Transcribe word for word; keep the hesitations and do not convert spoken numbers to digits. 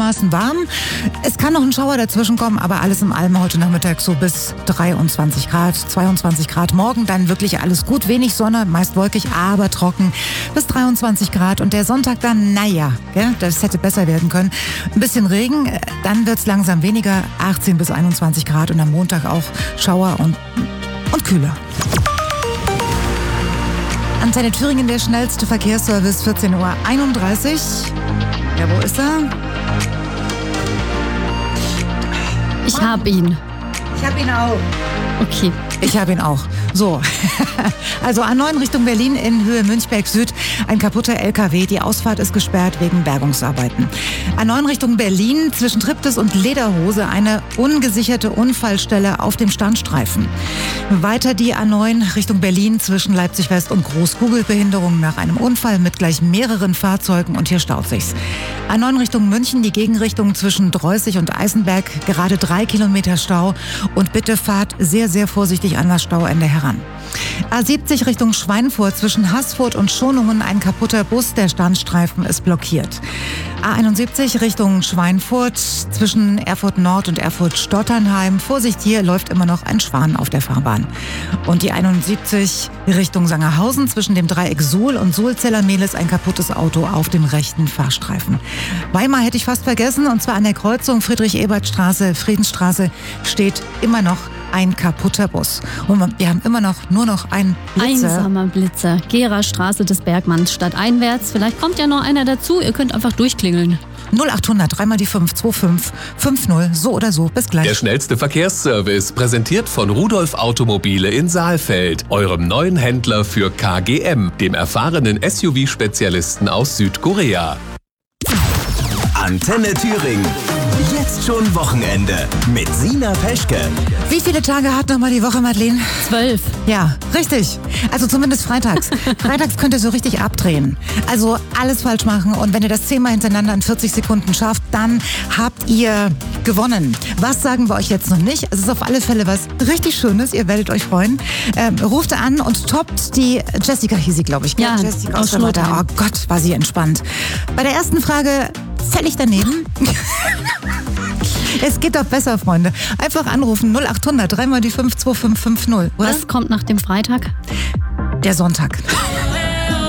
einigermaßen warm. Es kann noch ein Schauer dazwischen kommen, aber alles im allem heute Nachmittag so bis dreiundzwanzig Grad, zweiundzwanzig Grad. Morgen dann wirklich alles gut, wenig Sonne, meist wolkig, aber trocken bis dreiundzwanzig Grad. Und der Sonntag dann, naja, gell, das hätte besser werden können. Ein bisschen Regen, dann wird es langsam weniger, achtzehn bis einundzwanzig Grad und am Montag auch Schauer und, und kühler. Antenne Thüringen, der schnellste Verkehrsservice, vierzehn Uhr einunddreißig. Ja, wo ist er? Ich hab ihn. Ich hab ihn auch. Okay. Ich habe ihn auch. So, also A neun Richtung Berlin in Höhe Münchberg Süd. Ein kaputter L K W. Die Ausfahrt ist gesperrt wegen Bergungsarbeiten. A neun Richtung Berlin zwischen Triptis und Lederhose. Eine ungesicherte Unfallstelle auf dem Standstreifen. Weiter die A neun Richtung Berlin zwischen Leipzig West und Großkugelbehinderung nach einem Unfall mit gleich mehreren Fahrzeugen und hier staut sich's. A neun Richtung München, die Gegenrichtung zwischen Dreußig und Eisenberg. Gerade drei Kilometer Stau und bitte fahrt sehr, sehr vorsichtig an das Stauende heran. A siebzig Richtung Schweinfurt zwischen Haßfurt und Schonungen ein kaputter Bus, der Standstreifen ist blockiert. A einundsiebzig Richtung Schweinfurt zwischen Erfurt Nord und Erfurt Stotternheim. Vorsicht, hier läuft immer noch ein Schwan auf der Fahrbahn. Und die einundsiebzig Richtung Sangerhausen zwischen dem Dreieck Suhl und Suhl-Zellermehlis ein kaputtes Auto auf dem rechten Fahrstreifen. Weimar hätte ich fast vergessen, und zwar an der Kreuzung Friedrich-Ebert-Straße, Friedensstraße steht immer noch ein kaputter Bus. Und wir haben immer noch nur noch einen Blitzer. Einsamer Blitzer. Gera-Straße des Bergmanns stadteinwärts. Vielleicht kommt ja noch einer dazu. Ihr könnt einfach durchklingeln. null achthundert, dreimal die fünf, zwei fünf fünf null. So oder so. Bis gleich. Der schnellste Verkehrsservice, präsentiert von Rudolf Automobile in Saalfeld, eurem neuen Händler für K G M, dem erfahrenen S U V-Spezialisten aus Südkorea. Antenne Thüringen. Jetzt schon Wochenende mit Sina Peschke. Wie viele Tage hat noch mal die Woche, Madeleine? Zwölf. Ja, richtig. Also zumindest freitags. Freitags könnt ihr so richtig abdrehen. Also alles falsch machen, und wenn ihr das zehnmal hintereinander in vierzig Sekunden schafft, dann habt ihr gewonnen. Was sagen wir euch jetzt noch nicht? Es ist auf alle Fälle was richtig Schönes. Ihr werdet euch freuen. Ähm, ruft an und toppt die Jessica hieß sie, glaube ich. Ja, Jessica aus aus der Wetter. Oh Gott, war sie entspannt. Bei der ersten Frage völlig daneben. Es geht doch besser, Freunde. Einfach anrufen, null achthundert, dreimal die fünf, zwei fünf fünf null. Oder? Was kommt nach dem Freitag? Der Sonntag.